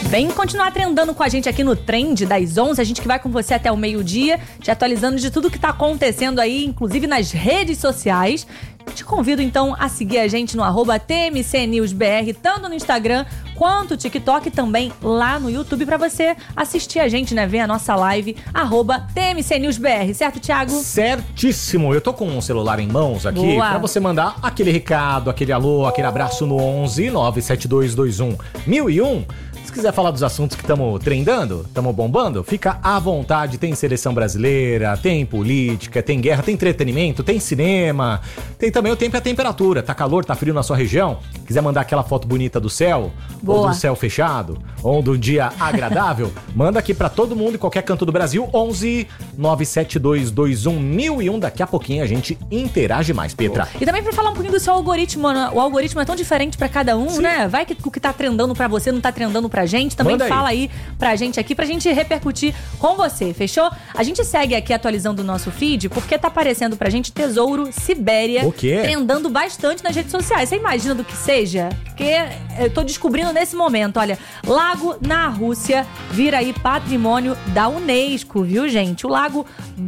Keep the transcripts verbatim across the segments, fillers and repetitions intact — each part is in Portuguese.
Vem continuar trendando com a gente aqui no Trend das onze, a gente que vai com você até o meio-dia, te atualizando de tudo que tá acontecendo aí, inclusive nas redes sociais. Te convido então a seguir a gente no arroba T M C News B R, tanto no Instagram quanto no TikTok e também lá no YouTube pra você assistir a gente, né? Ver a nossa live, arroba T M C News B R, certo, Thiago? Certíssimo! Eu tô com um celular em mãos aqui. Boa. Pra você mandar aquele recado, aquele alô, aquele abraço no onze nove sete dois dois um mil e um. Se quiser falar dos assuntos que estamos trendando, estamos bombando, fica à vontade. Tem seleção brasileira, tem política, tem guerra, tem entretenimento, tem cinema, tem também o tempo e a temperatura. Tá calor, tá frio na sua região? Quiser mandar aquela foto bonita do céu, Boa. ou do céu fechado, ou do dia agradável, manda aqui pra todo mundo em qualquer canto do Brasil, onze nove sete dois dois um mil e um. Daqui a pouquinho a gente interage mais, Petra. E também pra falar um pouquinho do seu algoritmo, né? O algoritmo é tão diferente pra cada um, Sim. né? Vai que o que tá trendando pra você não tá trendando pra gente. Também Manda aí. fala aí pra gente aqui, pra gente repercutir com você, fechou? A gente segue aqui atualizando o nosso feed, porque tá aparecendo pra gente Tesouro Sibéria. O quê? Trendando bastante nas redes sociais. Você imagina do que seja? Porque eu tô descobrindo nesse momento, olha, lago na Rússia vira aí patrimônio da Unesco, viu, gente? O lago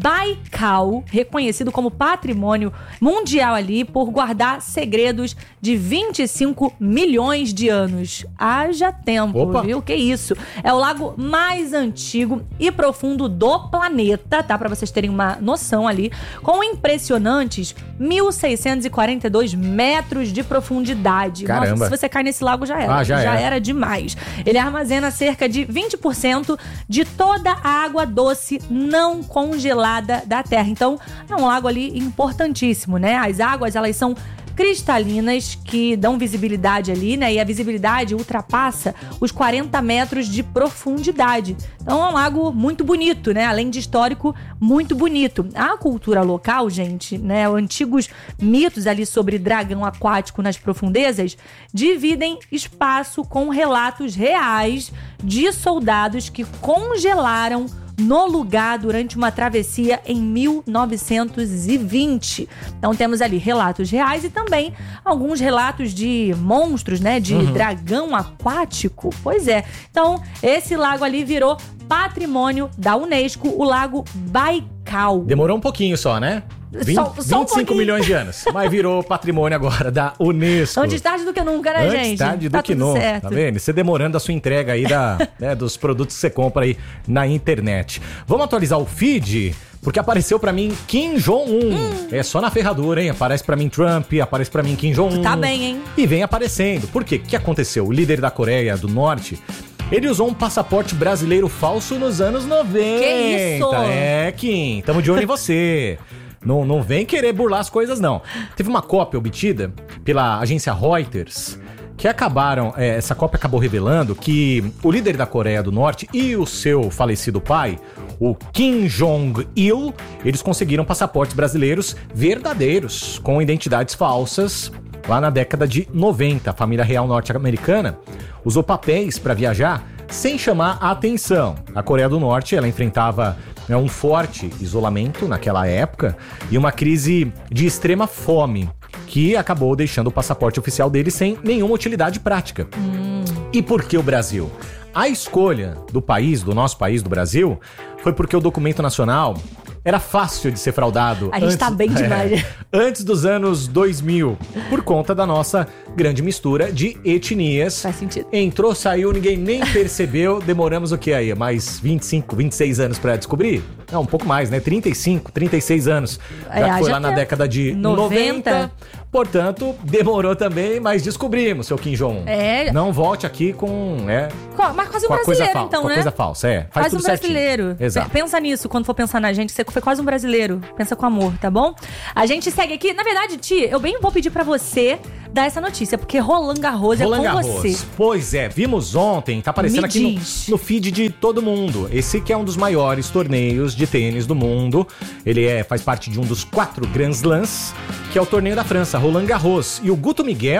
Baikal, reconhecido como patrimônio mundial ali por guardar segredos de vinte e cinco milhões de anos. Haja tempo, Opa. viu? Que isso? É o lago mais antigo e profundo do planeta, tá? Pra vocês terem uma noção ali, com impressionantes mil seiscentos e quarenta e dois metros de profundidade. Caramba. Nossa, se você cai nesse lago já era. Ah, já já era. era demais. Ele armazena cerca de vinte por cento de toda a água doce não congelada da Terra. Então, é um lago ali importantíssimo, né? As águas, elas são cristalinas, que dão visibilidade ali, né? E a visibilidade ultrapassa os quarenta metros de profundidade. Então é um lago muito bonito, né? Além de histórico, muito bonito. A cultura local, gente, né? Antigos mitos ali sobre dragão aquático nas profundezas dividem espaço com relatos reais de soldados que congelaram no lugar durante uma travessia em mil novecentos e vinte. Então temos ali relatos reais e também alguns relatos de monstros, né? De uhum. dragão aquático. Pois é. Então esse lago ali virou patrimônio da Unesco, o lago Baikal. Demorou um pouquinho só, né? vinte, Só- só um vinte e cinco pouquinho. milhões de anos. Mas virou patrimônio agora da Unesco. Antes tarde do que nunca, né, Antes gente? tarde do Tá que tudo nunca, certo. tá vendo? Você demorando a sua entrega aí da, né, dos produtos que você compra aí na internet. Vamos atualizar o feed? Porque apareceu pra mim Kim Jong-un. Hum. É só na ferradura, hein? Aparece pra mim Trump, aparece pra mim Kim Jong-un. Tá bem, hein? E vem aparecendo. Por quê? O que aconteceu? O líder da Coreia do Norte, ele usou um passaporte brasileiro falso nos anos noventa. Que isso? É, Kim, tamo de olho em você. Não, não vem querer burlar as coisas, não. Teve uma cópia obtida pela agência Reuters, que acabaram, é, essa cópia acabou revelando que o líder da Coreia do Norte e o seu falecido pai, o Kim Jong-il, eles conseguiram passaportes brasileiros verdadeiros, com identidades falsas, lá na década de noventa. A família real norte-americana usou papéis para viajar sem chamar a atenção. A Coreia do Norte, ela enfrentava né, um forte isolamento naquela época e uma crise de extrema fome, que acabou deixando o passaporte oficial dele sem nenhuma utilidade prática. Hum. E por que o Brasil? A escolha do país, do nosso país, do Brasil, foi porque o documento nacional era fácil de ser fraudado. A gente tá bem demais. É, antes dos anos dois mil, por conta da nossa grande mistura de etnias. Faz sentido. Entrou, saiu, ninguém nem percebeu. Demoramos o que aí? Mais vinte e cinco, vinte e seis anos pra descobrir? Não, um pouco mais, né? trinta e cinco, trinta e seis anos. Já É, foi já lá na tem década de noventa. noventa. Portanto, demorou também, mas descobrimos, seu Kim Jong-un. É. Não volte aqui com, né, Mas quase um com a coisa brasileiro, falsa. então, com a né? coisa falsa, é. Faz Quase tudo um certinho. brasileiro. Exato. P- Pensa nisso quando for pensar na gente. Você foi quase um brasileiro. Pensa com amor, tá bom? A gente segue aqui. Na verdade, Ti, eu bem vou pedir pra você dar essa notícia, porque Roland Garros é Roland com Garros. você. Pois é, vimos ontem, tá aparecendo Me aqui diz. no, no feed de todo mundo. Esse que é um dos maiores torneios de tênis do mundo. Ele é, faz parte de um dos quatro Grand Slams, que é o torneio da França, Roland Garros. E o Guto Miguel,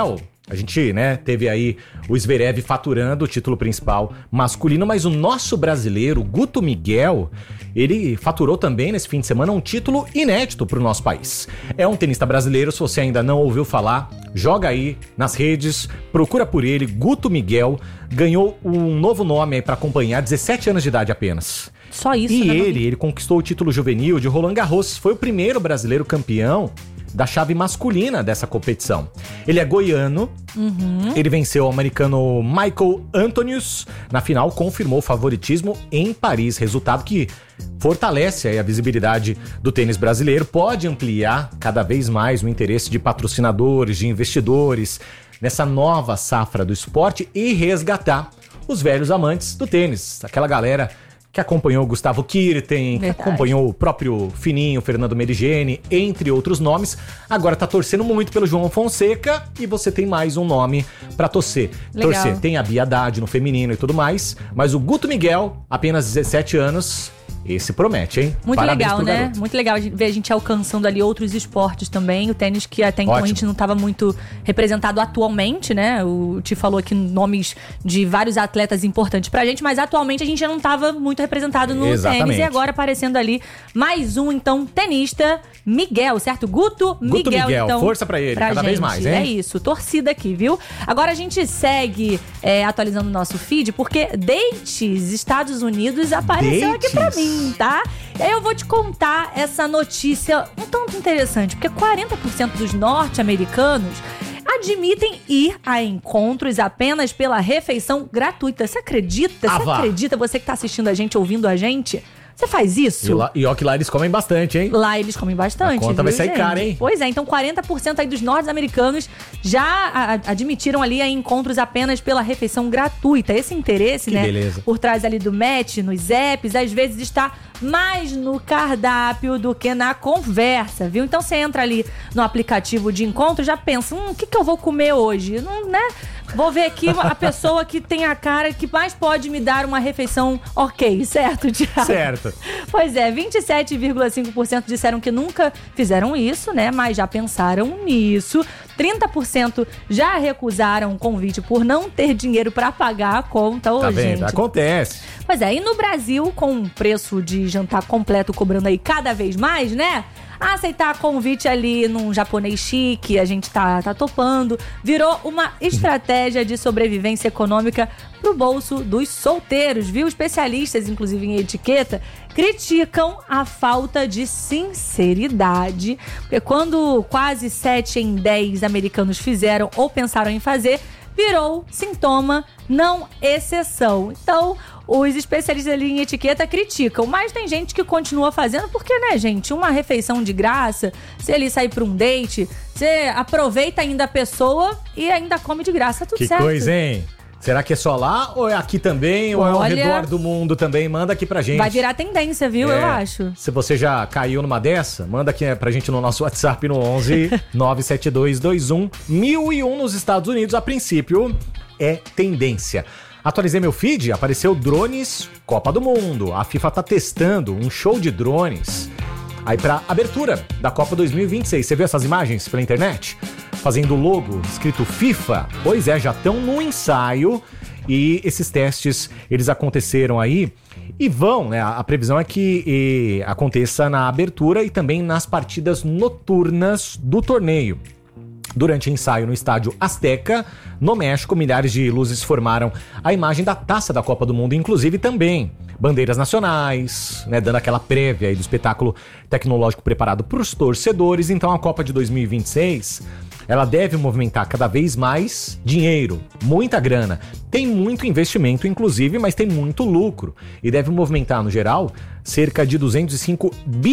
A gente, né, teve aí o Zverev faturando o título principal masculino, mas o nosso brasileiro, Guto Miguel, ele faturou também nesse fim de semana um título inédito para o nosso país. É um tenista brasileiro, se você ainda não ouviu falar, joga aí nas redes, procura por ele, Guto Miguel, ganhou um novo nome aí para acompanhar, dezessete anos de idade apenas. Só isso, E né? ele, ele conquistou o título juvenil de Roland Garros, foi o primeiro brasileiro campeão da chave masculina dessa competição. Ele é goiano, uhum. Ele venceu o americano Michael Antonius na final, confirmou o favoritismo em Paris, resultado que fortalece aí a visibilidade do tênis brasileiro, pode ampliar cada vez mais o interesse de patrocinadores, de investidores nessa nova safra do esporte e resgatar os velhos amantes do tênis, aquela galera que acompanhou o Gustavo Kirten, que acompanhou o próprio Fininho, Fernando Meligeni, entre outros nomes. Agora tá torcendo muito pelo João Fonseca e você tem mais um nome pra torcer. Legal. Torcer. Tem a Bia Haddad no feminino e tudo mais, mas o Guto Miguel, apenas dezessete anos, esse promete, hein? Muito Parabéns legal, pro né? garoto. Muito legal ver a gente alcançando ali outros esportes também. O tênis que até então Ótimo. a gente não estava muito representado atualmente, né? O Ti falou aqui nomes de vários atletas importantes pra gente, mas atualmente a gente já não estava muito representado no Exatamente. tênis. E agora aparecendo ali mais um, então, tenista, Miguel, certo? Guto, Guto Miguel, Miguel, então. força pra ele, cada gente. vez mais, hein? É isso, torcida aqui, viu? Agora a gente segue é, atualizando o nosso feed, porque Dates Estados Unidos apareceu Dates? aqui pra mim, tá? E aí eu vou te contar essa notícia um tanto interessante, porque quarenta por cento dos norte-americanos admitem ir a encontros apenas pela refeição gratuita. Você acredita? Ah, Você vá. acredita? Você que tá assistindo a gente, ouvindo a gente? Você faz isso? E, lá, e ó que lá eles comem bastante, hein? Lá eles comem bastante. A conta viu, vai sair gente? cara, hein? Pois é, então quarenta por cento aí dos norte-americanos já a- a- admitiram ali a encontros apenas pela refeição gratuita. Esse interesse, Que né? beleza. Por trás ali do match, nos apps, às vezes está mais no cardápio do que na conversa, viu? Então você entra ali no aplicativo de encontro, já pensa, hum, o que, que eu vou comer hoje? Não, né? Vou ver aqui a pessoa que tem a cara que mais pode me dar uma refeição ok, certo, Thiago? Certo. Pois é, vinte e sete vírgula cinco por cento disseram que nunca fizeram isso, né? Mas já pensaram nisso. trinta por cento já recusaram o convite por não ter dinheiro pra pagar a conta. Ô, Tá vendo? gente. Acontece. Pois é, e no Brasil, com o preço de jantar completo cobrando aí cada vez mais, né? Aceitar convite ali num japonês chique, a gente tá, tá topando, virou uma estratégia de sobrevivência econômica pro bolso dos solteiros, viu? Especialistas, inclusive em etiqueta, criticam a falta de sinceridade, porque quando quase sete em dez americanos fizeram ou pensaram em fazer, virou sintoma, não exceção. Então, os especialistas ali em etiqueta criticam, mas tem gente que continua fazendo, porque, né, gente, uma refeição de graça, se ele sair pra um date, você aproveita ainda a pessoa e ainda come de graça, tudo Que certo. coisa, hein? Será que é só lá ou é aqui também ou é ao Olha, redor do mundo também? Manda aqui pra gente. Vai virar tendência, viu? É, Eu acho. Se você já caiu numa dessa, manda aqui pra gente no nosso WhatsApp no onze nove sete dois dois um mil e um nos Estados Unidos. A princípio, é tendência. Atualizei meu feed, apareceu drones Copa do Mundo. A FIFA tá testando um show de drones aí pra abertura da Copa dois mil e vinte e seis. Você viu essas imagens pela internet? Fazendo o logo escrito FIFA. Pois é, já estão no ensaio e esses testes, eles aconteceram aí e vão, né? A previsão é que e, aconteça na abertura e também nas partidas noturnas do torneio. Durante o ensaio no estádio Azteca, no México, milhares de luzes formaram a imagem da taça da Copa do Mundo, inclusive também bandeiras nacionais, né, dando aquela prévia aí do espetáculo tecnológico preparado para os torcedores. Então a Copa de dois mil e vinte e seis, ela deve movimentar cada vez mais dinheiro, muita grana. Tem muito investimento, inclusive, mas tem muito lucro. E deve movimentar, no geral, cerca de duzentos e cinco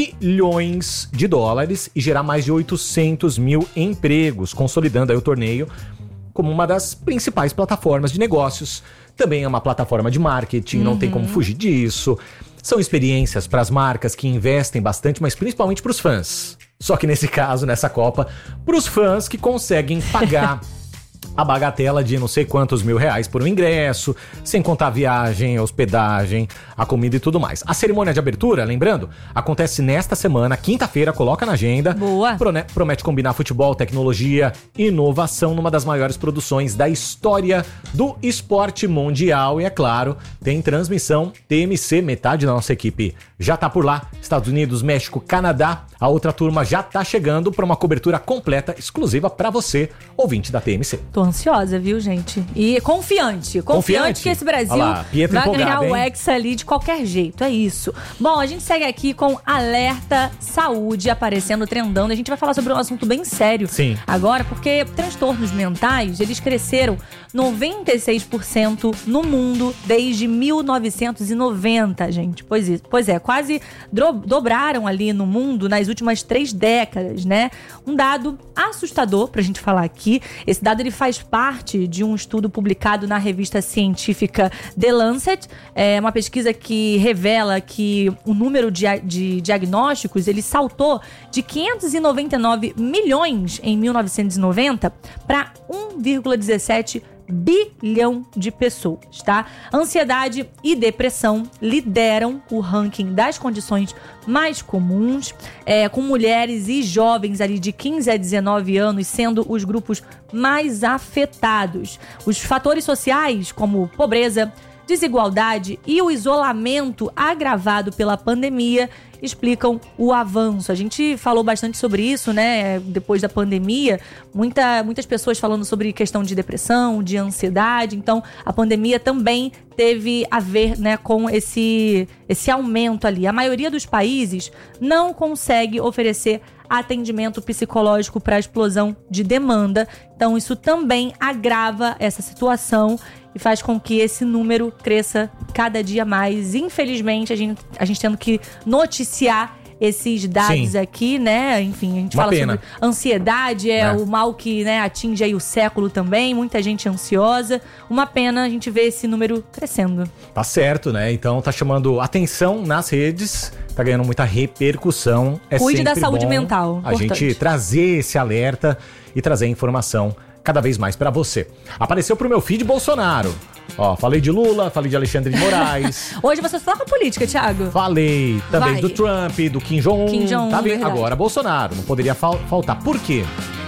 bilhões de dólares e gerar mais de oitocentos mil empregos, consolidando aí o torneio como uma das principais plataformas de negócios. Também é uma plataforma de marketing, uhum. Não tem como fugir disso. São experiências para as marcas que investem bastante, mas principalmente para os fãs. Só que nesse caso, nessa Copa, para os fãs que conseguem pagar a bagatela de não sei quantos mil reais por um ingresso, sem contar a viagem, a hospedagem, a comida e tudo mais. A cerimônia de abertura, lembrando, acontece nesta semana, quinta-feira, coloca na agenda. Boa. Promete combinar futebol, tecnologia, inovação numa das maiores produções da história do esporte mundial. E é claro, tem transmissão T M C, metade da nossa equipe já tá por lá. Estados Unidos, México, Canadá. A outra turma já tá chegando para uma cobertura completa, exclusiva para você, ouvinte da T M C. Tô ansiosa, viu, gente? E confiante. Confiante, confiante que esse Brasil lá, vai ganhar hein? o Hexa ali de qualquer jeito. É isso. Bom, a gente segue aqui com Alerta Saúde aparecendo, trendando. A gente vai falar sobre um assunto bem sério. Sim. Agora, porque transtornos mentais, eles cresceram noventa e seis por cento no mundo desde mil novecentos e noventa, gente. Pois, isso, pois é, quase dobraram ali no mundo nas últimas três décadas, né? Um dado assustador pra gente falar aqui. Esse dado, ele faz parte de um estudo publicado na revista científica The Lancet. É uma pesquisa que revela que o número de, de diagnósticos, ele saltou de quinhentos e noventa e nove milhões em mil novecentos e noventa para um vírgula dezessete bilhão de pessoas, tá? Ansiedade e depressão lideram o ranking das condições mais comuns, é, com mulheres e jovens ali de quinze a dezenove anos sendo os grupos mais afetados. Os fatores sociais, como pobreza, desigualdade e o isolamento agravado pela pandemia explicam o avanço. A gente falou bastante sobre isso, né? Depois da pandemia, muita, muitas pessoas falando sobre questão de depressão, de ansiedade. Então, a pandemia também teve a ver, né, com esse, esse aumento ali. A maioria dos países não consegue oferecer atendimento psicológico para a explosão de demanda. Então, isso também agrava essa situação e faz com que esse número cresça cada dia mais. Infelizmente, a gente, a gente tendo que noticiar esses dados Sim. aqui, né? Enfim, a gente Uma fala pena. sobre ansiedade, é, é o mal que, né, atinge aí o século também, muita gente ansiosa. Uma pena a gente ver esse número crescendo. Tá certo, né? Então tá chamando atenção nas redes, tá ganhando muita repercussão. É Cuide da saúde bom mental. A importante. gente trazer esse alerta e trazer informação cada vez mais pra você. Apareceu pro meu feed Bolsonaro. Ó, falei de Lula, falei de Alexandre de Moraes. Hoje você só com a política, Thiago. Falei também Vai. do Trump, do Kim Jong-un. Kim Jong-un, tá bem? verdade. Agora Bolsonaro, não poderia fal- faltar. Por quê?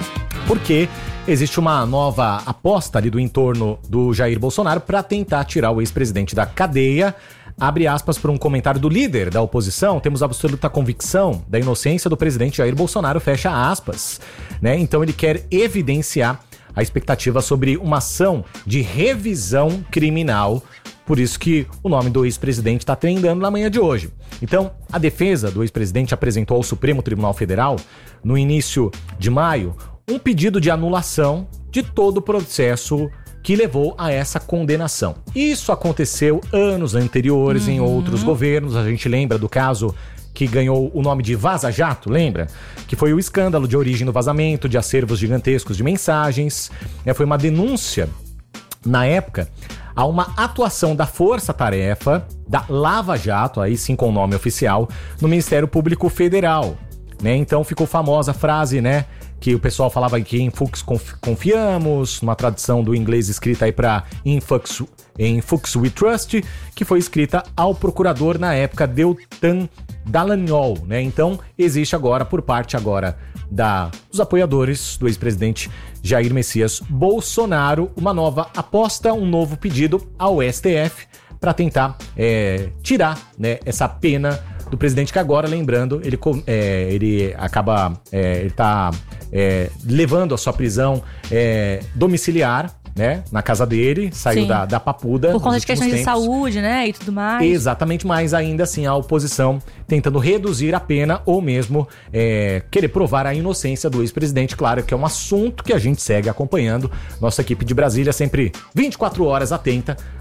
Porque existe uma nova aposta ali do entorno do Jair Bolsonaro para tentar tirar o ex-presidente da cadeia. Abre aspas para um comentário do líder da oposição. Temos absoluta convicção da inocência do presidente Jair Bolsonaro, fecha aspas. Né? Então ele quer evidenciar a expectativa sobre uma ação de revisão criminal. Por isso que o nome do ex-presidente está trendando na manhã de hoje. Então, a defesa do ex-presidente apresentou ao Supremo Tribunal Federal, no início de maio, um pedido de anulação de todo o processo que levou a essa condenação. Isso aconteceu anos anteriores uhum. em outros governos. A gente lembra do caso que ganhou o nome de Vaza Jato, lembra? Que foi o escândalo de origem do vazamento de acervos gigantescos de mensagens. É, foi uma denúncia, na época, a uma atuação da Força Tarefa, da Lava Jato, aí sim com o nome oficial, no Ministério Público Federal. Né? Então ficou famosa a frase, né? Que o pessoal falava que em Fux confiamos, uma tradução do inglês escrita aí para in Fux, in Fux we trust, que foi escrita ao procurador na época, Deltan Dallagnol, né? Então existe agora, por parte agora da, dos apoiadores do ex-presidente Jair Messias Bolsonaro, uma nova aposta, um novo pedido ao S T F para tentar é, tirar, né, essa pena do presidente, que agora, lembrando, ele, é, ele acaba, é, ele tá é, levando a sua prisão é, domiciliar, né, na casa dele, saiu da, da Papuda. Por conta de questões tempos. de saúde, né, e tudo mais. Exatamente, mas ainda assim a oposição tentando reduzir a pena ou mesmo é, querer provar a inocência do ex-presidente. Claro que é um assunto que a gente segue acompanhando. Nossa equipe de Brasília sempre vinte e quatro horas atenta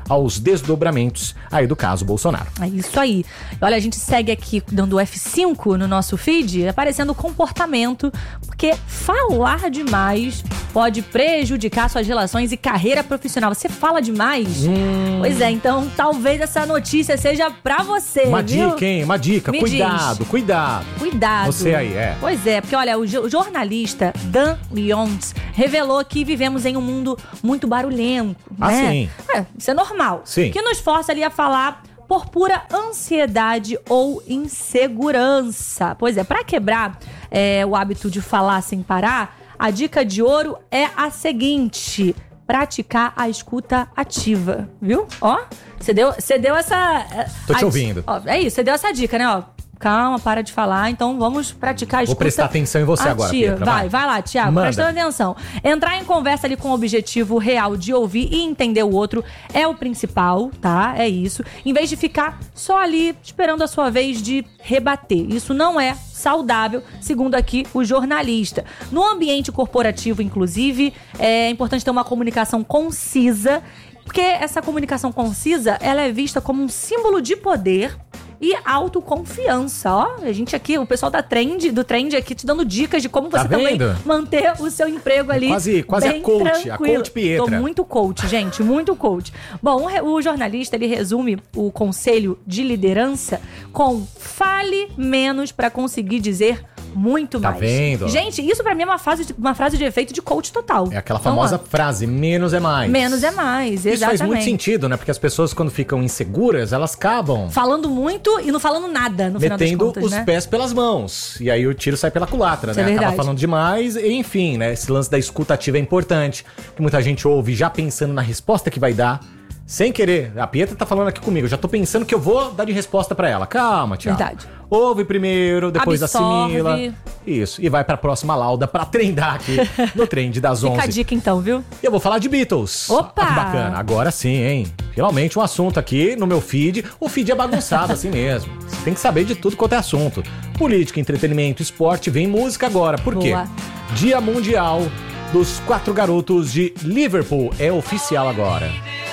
aos desdobramentos aí do caso Bolsonaro. É isso aí. Olha, a gente segue aqui dando F cinco no nosso feed, aparecendo comportamento, porque falar demais pode prejudicar suas relações e carreira profissional. Você fala demais? Hum. Pois é, então talvez essa notícia seja pra você, Uma viu? dica, hein? Uma dica. Me cuidado, diz. cuidado. Cuidado. Você aí, é. Pois é, porque olha, o, jo- o jornalista Dan Lyons revelou que vivemos em um mundo muito barulhento, Ah, né? sim. É, isso é normal. Sim. Que nos força ali a falar por pura ansiedade ou insegurança. Pois é, pra quebrar é, o hábito de falar sem parar, a dica de ouro é a seguinte: praticar a escuta ativa, viu? Ó, você deu, você deu essa... Tô te a- ouvindo. Ó, é isso, você deu essa dica, né? Ó, calma, para de falar, então vamos praticar a escuta Vou prestar atenção em você ativa. agora, Pietra, Vai, vai. vai lá, Thiago, Manda. prestando atenção. Entrar em conversa ali com o objetivo real de ouvir e entender o outro é o principal, tá? É isso. Em vez de ficar só ali esperando a sua vez de rebater. Isso não é saudável, segundo aqui o jornalista. No ambiente corporativo, inclusive, é importante ter uma comunicação concisa, porque essa comunicação concisa, ela é vista como um símbolo de poder e autoconfiança, ó. A gente aqui, o pessoal da Trend, do Trend aqui te dando dicas de como Tá você também vendo? manter o seu emprego ali. Quase- quase a bem coach, a tranquilo. coach Pietra. Tô muito coach, gente, muito coach. Bom, o, re- o jornalista, ele resume o conselho de liderança com fale menos para conseguir dizer muito Tá mais. vendo? Gente, isso pra mim é uma, fase de- uma frase de efeito de coach total. É aquela Então, famosa ó, frase, menos é mais. menos é mais, Isso exatamente. faz muito sentido, né? Porque as pessoas, quando ficam inseguras, elas acabam Falando muito e não falando nada, no final das metendo contas, os né? pés pelas mãos. E aí o tiro sai pela culatra, Isso né? é Acaba verdade. falando demais. E, enfim, né? Esse lance da escuta ativa é importante. Que muita gente ouve já pensando na resposta que vai dar. Sem querer. A Pietra tá falando aqui comigo. Eu já tô pensando que eu vou dar de resposta pra ela. Calma, Thiago. Verdade. Ouve primeiro, depois Absorve. assimila. Isso. E vai pra próxima lauda pra trendar aqui no trend das Fica a onze. dica então, viu? E eu vou falar de Beatles. Opa! Ah, que bacana. Agora sim, hein? Finalmente um assunto aqui no meu feed. O feed é bagunçado assim mesmo. Você tem que saber de tudo quanto é assunto. Política, entretenimento, esporte, vem música agora. Por quê? Boa. Dia Mundial dos Quatro Garotos de Liverpool. É oficial agora.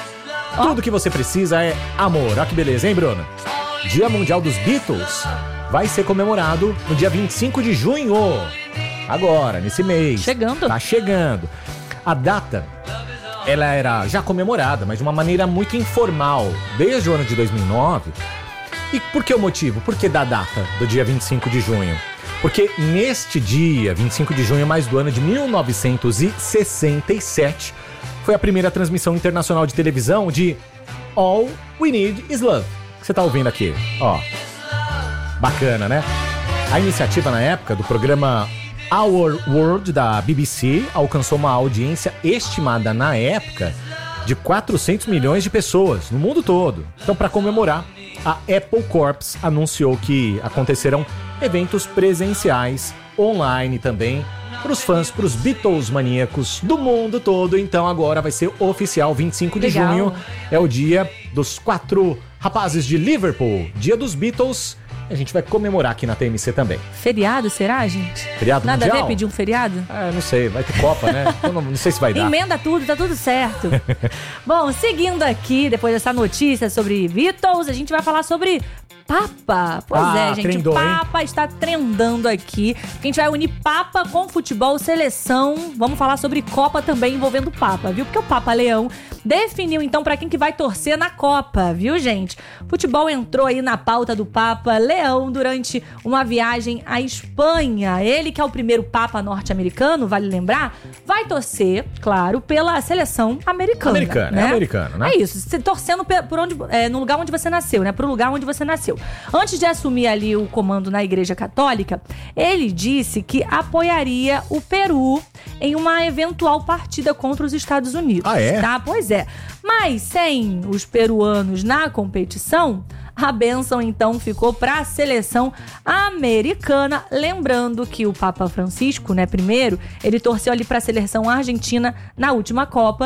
Ó. Tudo que você precisa é amor. Olha que beleza, hein, Bruno? Dia Mundial dos Beatles vai ser comemorado no dia vinte e cinco de junho. Agora, nesse mês. Chegando. Tá chegando. A data, ela era já comemorada, mas de uma maneira muito informal, desde o ano de dois mil e nove. E por que o motivo? Por que da data do dia vinte e cinco de junho? Porque neste dia, vinte e cinco de junho, mais do ano de mil novecentos e sessenta e sete, foi a primeira transmissão internacional de televisão de All We Need Is Love. Que você tá ouvindo aqui, ó. Bacana, né? A iniciativa na época do programa Our World da B B C alcançou uma audiência estimada na época de quatrocentos milhões de pessoas no mundo todo. Então, para comemorar, a Apple Corps anunciou que acontecerão eventos presenciais, online também, para os fãs, para os Beatles maníacos do mundo todo. Então agora vai ser oficial, vinte e cinco de Legal. junho, é o dia dos quatro rapazes de Liverpool, dia dos Beatles. A gente vai comemorar aqui na T M C também. Feriado, será, gente? Feriado Nada mundial? a ver pedir um feriado? Ah, não sei, vai ter Copa, né? Eu não, não sei se vai dar. Emenda tudo, tá tudo certo. Bom, seguindo aqui, depois dessa notícia sobre Beatles, a gente vai falar sobre Papa. Pois Ah, é, gente, trendou, o Papa está trendando aqui. A gente vai unir Papa com futebol, seleção. Vamos falar sobre Copa também envolvendo Papa, viu? Porque o Papa Leão definiu então pra quem que vai torcer na Copa, viu, gente? Futebol entrou aí na pauta do Papa Leão durante uma viagem à Espanha. Ele, que é o primeiro Papa norte-americano, vale lembrar, vai torcer, claro, pela seleção americana. Americano, né? é americano, né? É isso, você torcendo pe- por onde, é, no lugar onde você nasceu, né? Pro lugar onde você nasceu. Antes de assumir ali o comando na Igreja Católica, ele disse que apoiaria o Peru em uma eventual partida contra os Estados Unidos. Ah, é? Tá? Pois é. Mas sem os peruanos na competição, a bênção então ficou para a seleção americana. Lembrando que o Papa Francisco, né, primeiro, ele torceu ali para a seleção argentina na última Copa.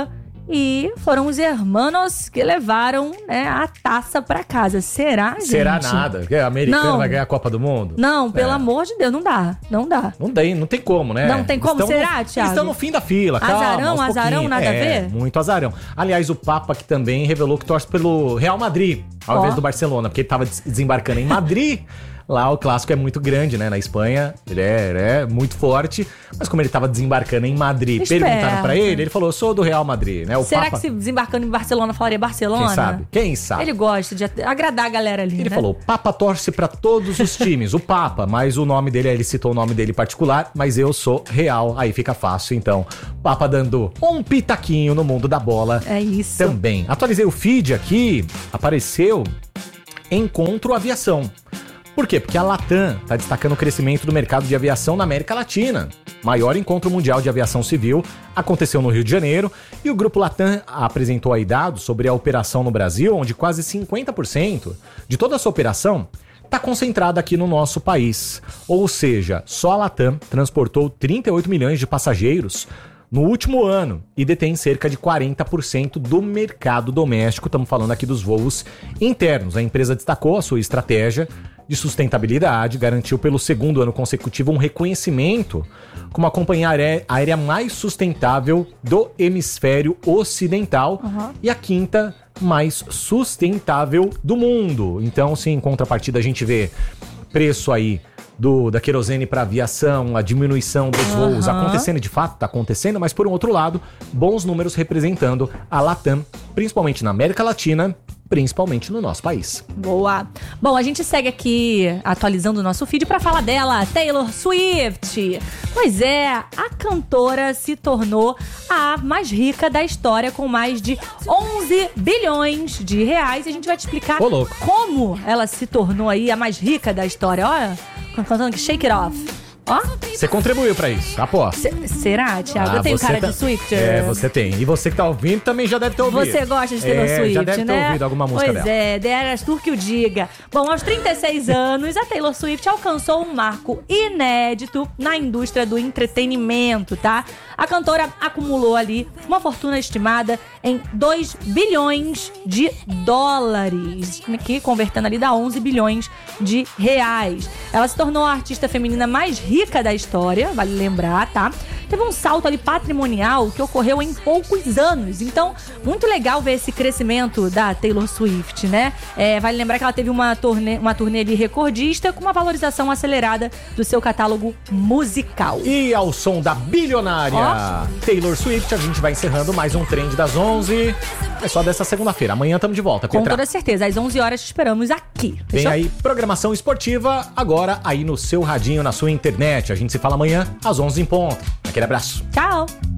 E foram os hermanos que levaram, né, a taça pra casa. Será, gente? Será nada? Que americano Não. vai ganhar a Copa do Mundo? Não, pelo É. amor de Deus, não dá. Não dá. Não tem, não tem como, né? Não tem como, Estão será, no, Thiago? Eles estão no fim da fila, calma. Azarão, aos azarão, pouquinhos. nada a É, ver? muito azarão. Aliás, o Papa que também revelou que torce pelo Real Madrid, ao Ó. invés do Barcelona, porque ele tava des- desembarcando em Madrid. Lá o clássico é muito grande, né? Na Espanha, ele é, ele é muito forte. Mas como ele tava desembarcando em Madrid, Esperto. perguntaram pra ele, ele falou, sou do Real Madrid, né? O Será Papa, que se desembarcando em Barcelona falaria Barcelona? quem sabe? Quem sabe? Ele gosta de at- agradar a galera ali, Ele né? falou, Papa torce pra todos os times, o Papa, mas o nome dele, ele citou o nome dele particular, mas eu sou Real, aí fica fácil, então. Papa dando um pitaquinho no mundo da bola É isso. também. Atualizei o feed aqui, apareceu Encontro Aviação. Por quê? Porque a Latam está destacando o crescimento do mercado de aviação na América Latina. Maior encontro mundial de aviação civil aconteceu no Rio de Janeiro e o Grupo Latam apresentou aí dados sobre a operação no Brasil, onde quase cinquenta por cento de toda essa operação está concentrada aqui no nosso país. Ou seja, só a Latam transportou trinta e oito milhões de passageiros no último ano e detém cerca de quarenta por cento do mercado doméstico. Estamos falando aqui dos voos internos. A empresa destacou a sua estratégia de sustentabilidade, garantiu pelo segundo ano consecutivo um reconhecimento como a companhia aé- aérea mais sustentável do hemisfério ocidental Uhum. e a quinta mais sustentável do mundo. Então, sim, em contrapartida, a gente vê preço aí do, da querosene para aviação, a diminuição dos voos Aham. acontecendo, de fato está acontecendo, mas por um outro lado, bons números representando a Latam, principalmente na América Latina, principalmente no nosso país. Boa. Bom, a gente segue aqui atualizando o nosso feed pra falar dela, Taylor Swift. Pois é, a cantora se tornou a mais rica da história com mais de onze bilhões de reais. E a gente vai te explicar Ô, louco. como ela se tornou aí a mais rica da história. Olha, cantando que Shake It Off. Ó, Você contribuiu para isso, aposto. se- será, Thiago? Eu tenho você cara tá- de Swifter. É, você tem. E você que tá ouvindo também já deve ter ouvido. Você gosta de Taylor é, Swift, já deve ter né? ouvido alguma música pois dela. é, deras tu que o diga. Bom, aos trinta e seis anos, a Taylor Swift alcançou um marco inédito na indústria do entretenimento, tá? A cantora acumulou ali uma fortuna estimada em dois bilhões de dólares, que convertendo ali dá onze bilhões de reais. Ela se tornou a artista feminina mais rica da história, vale lembrar, tá? Teve um salto ali patrimonial que ocorreu em poucos anos. Então, muito legal ver esse crescimento da Taylor Swift, né? É, vale lembrar que ela teve uma turnê, uma turnê ali recordista com uma valorização acelerada do seu catálogo musical. E ao som da bilionária Taylor Swift, a gente vai encerrando mais um Trend das onze. É só dessa segunda-feira. Amanhã estamos de volta, Com Petra. toda certeza, às onze horas te esperamos aqui. Tem Fechou? aí programação esportiva, agora aí no seu radinho, na sua internet. A gente se fala amanhã, às onze em ponto. Aquele abraço. Tchau!